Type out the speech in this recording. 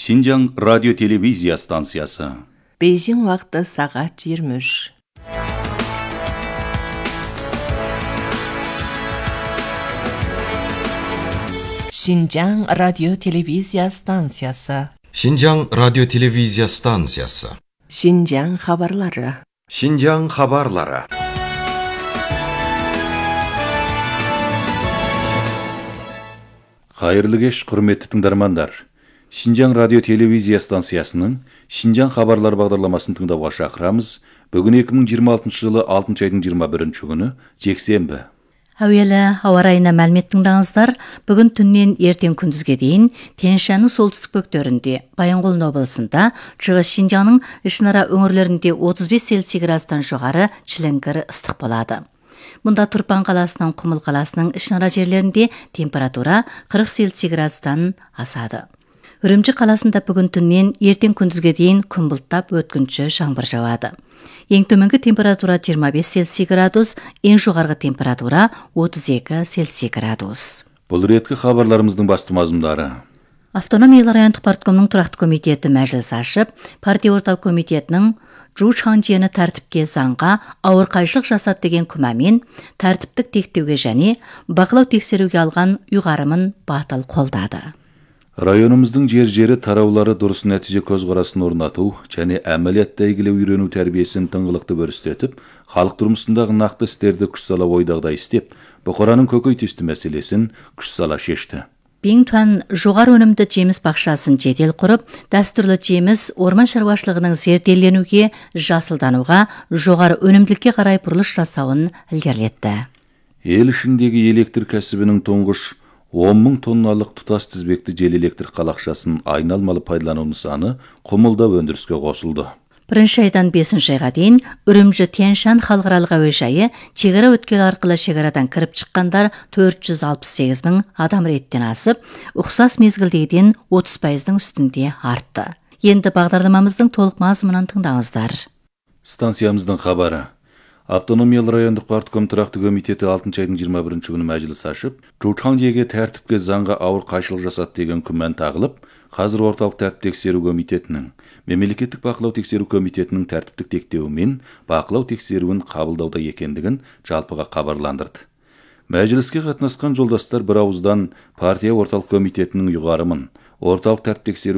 Шинжаң радио телевизия станциясы. Бейжің уақыты сағат 23. Шинжаң радио телевизия станциясы. Шинжаң радио телевизия станциясы. Шинжаң хабарлары. Шинжаң хабарлары. Қайырлы кеш, құрметті тыңдармандар. Шинжаң радио телевизия станциясының Шинжаң хабарлар бағдарламасын тыңдауға шақырамыз. Бүгін 2026 жылы 6 айдың 21 күні, жексенбі. Әуелі ауа райына мәлімет тыңдаңыздар. Бүгін түннен ертең күндізге дейін Тянь-Шаньның солтүстік бөктерінде, Баянғол облысында, шығыс Шинжаңның ішінара өңірлерінде 35 Цельсий градустан жоғары чіліңгір ыстық болады. Мұнда Турпан қаласының, Құмыл қаласының ішінара жерлерінде температура 40 Цельсий градустан асады. Үрімжі қаласында бүгін түннен ертең күндізге дейін күн бұлттап өткінші жаңбыр жауады. Ең төменгі температура 25 Цельсий градус, ең жоғарғы температура 32 Цельсий градус. Бұл реткі хабарларымыздың басты мазмұндары. Автономиялы райондық парткомның тұрақты комитеті мәжіліс ашып, партия орталық комитетінің Жу Чаңжиені тәртіпке заңға ауыр қайшылық жасады деген күмәмен тәртіптік тектеуге және бақылау тексеруге алған ұйғарымын батыл қолдады. Районымыздың жер-жері тараулары дұрыс нәтиже көзқарасын орнату және әмәлиятта игілеу үйрену тәрбиесін тыңғылықты өрістетіп, халық тұрмысындағы нақты істерді күш сала ойдағдай істеп, бұқараның көкейтесті мәселесін күш сала шешті. Беңтуан жоғары өнімді жеміс бақшасын жедел құрып, дәстүрлі жеміс орман шаруашылығының зерделенуге, жасылдануға, жоғары өнімділікке қарай бұрылыш жасауын ілгерілетті. Ел ішіндегі электр кәсібінің тұңғыш 10 мың тонналық тұтас тізбекті жел электр қалақшасын айналмалы пайдалану нысаны Құмылда өндіріске қосылды. 1 айдан 5 айға дейін Үрімжі Тянь-Шань халықаралық әуежайы шекара өткел арқылы шекарадан кіріп шыққандар 468 мың адам реттен асып, ұқсас мезгілдегіден 30%-дің үстінде артты. Енді бағдарламамыздың толық мазмұнын тыңдаңыздар. Станциямыздың хабары. Автономиялы райондық партком тұрақты комитеті 6 айдың 21 күні мәжіліс ашып, Жу Чаңжиеге тәртіпке заңға ауыр қайшылық жасады деген күмән тағылып, қазір орталық тәртіп тексеру комитетінің, мемлекеттік бақылау тексеру комитетінің тәртіптік тектеуімен бақылау тексеруін қабылдауда екендігін жалпыға хабарландырды. Мәжіліске қатынасқан жолдастар бір ауыздан партия орталық комитетінің ұйғарымын, орталық тәртіп тексеру